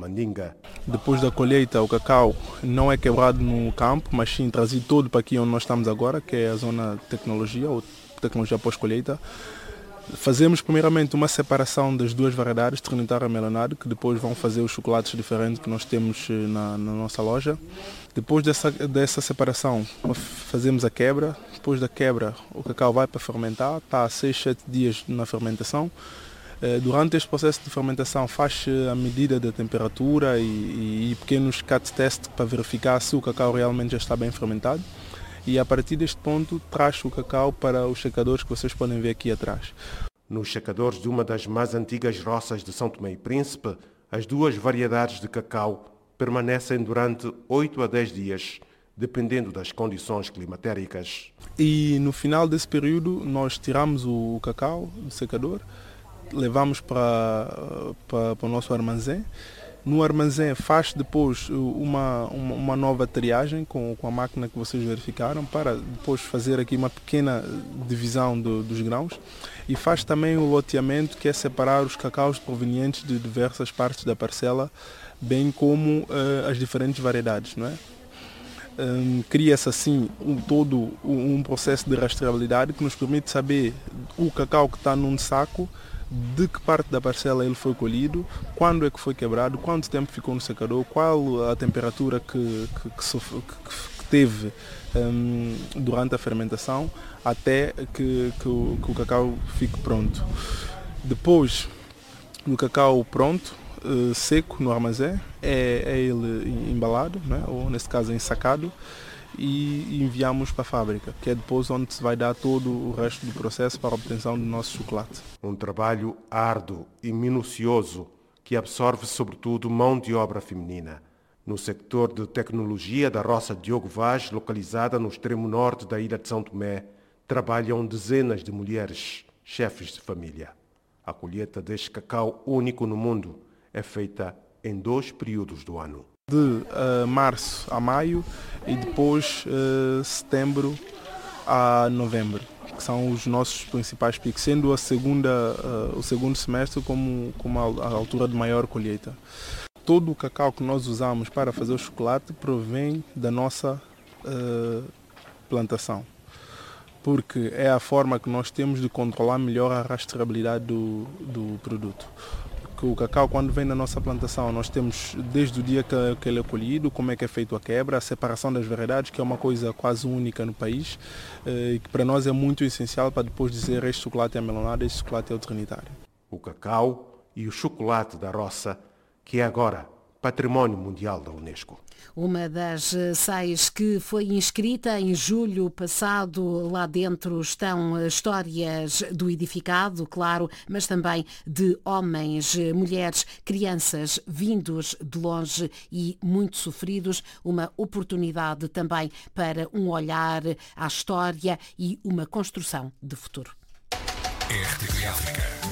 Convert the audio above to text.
Mandinga. Depois da colheita, o cacau não é quebrado no campo, mas sim trazido todo para aqui onde nós estamos agora, que é a zona de tecnologia, ou tecnologia pós-colheita. Fazemos primeiramente uma separação das duas variedades, Trinitário e Melanado, que depois vão fazer os chocolates diferentes que nós temos na nossa loja. Depois dessa separação, fazemos a quebra. Depois da quebra, o cacau vai para fermentar, está há 6, 7 dias na fermentação. Durante este processo de fermentação faz a medida da temperatura e pequenos cut test para verificar se o cacau realmente já está bem fermentado. E a partir deste ponto traz o cacau para os secadores que vocês podem ver aqui atrás. Nos secadores de uma das mais antigas roças de São Tomé e Príncipe, as duas variedades de cacau permanecem durante 8 a 10 dias, dependendo das condições climatéricas. E no final desse período nós tiramos o cacau do secador, levamos para o nosso armazém. No armazém faz depois uma nova triagem com a máquina que vocês verificaram para depois fazer aqui uma pequena divisão dos grãos e faz também o loteamento, que é separar os cacaus provenientes de diversas partes da parcela, bem como as diferentes variedades, não é? Cria-se assim todo um processo de rastreabilidade que nos permite saber o cacau que está num saco, de que parte da parcela ele foi colhido, quando é que foi quebrado, quanto tempo ficou no secador, qual a temperatura que teve durante a fermentação, até que o cacau fique pronto. Depois do cacau pronto, seco no armazém, é ele embalado, né? Ou nesse caso ensacado, e enviamos para a fábrica, que é depois onde se vai dar todo o resto do processo para a obtenção do nosso chocolate. Um trabalho árduo e minucioso que absorve sobretudo mão de obra feminina. No sector de tecnologia da roça Diogo Vaz, localizada no extremo norte da ilha de São Tomé, trabalham dezenas de mulheres, chefes de família. A colheita deste cacau único no mundo é feita em 2 períodos do ano. De março a maio e depois setembro a novembro, que são os nossos principais picos, sendo o segundo semestre como a altura de maior colheita. Todo o cacau que nós usamos para fazer o chocolate provém da nossa plantação, porque é a forma que nós temos de controlar melhor a rastreabilidade do produto. Que o cacau, quando vem da nossa plantação, nós temos desde o dia que ele é colhido, como é que é feito a quebra, a separação das variedades, que é uma coisa quase única no país, e que para nós é muito essencial para depois dizer este chocolate é melanado, este chocolate é o trinitário. O cacau e o chocolate da roça, que é agora Património Mundial da Unesco. Uma das 6 que foi inscrita em julho passado. Lá dentro estão histórias do edificado, claro, mas também de homens, mulheres, crianças vindos de longe e muito sofridos. Uma oportunidade também para um olhar à história e uma construção de futuro. RTP África.